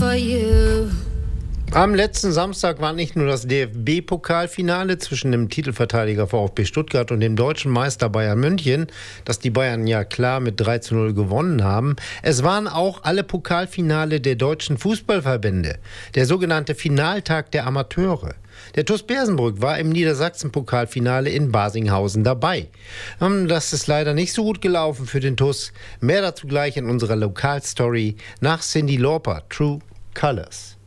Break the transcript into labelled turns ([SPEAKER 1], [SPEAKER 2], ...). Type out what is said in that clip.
[SPEAKER 1] for you.
[SPEAKER 2] Am letzten Samstag war nicht nur das DFB-Pokalfinale zwischen dem Titelverteidiger VfB Stuttgart und dem deutschen Meister Bayern München, das die Bayern ja klar mit 3:0 gewonnen haben. Es waren auch alle Pokalfinale der deutschen Fußballverbände, der sogenannte Finaltag der Amateure. Der TuS Bersenbrück war im Niedersachsen-Pokalfinale in Basinghausen dabei. Das ist leider nicht so gut gelaufen für den TuS. Mehr dazu gleich in unserer Lokalstory nach Cyndi Lauper, True Colors.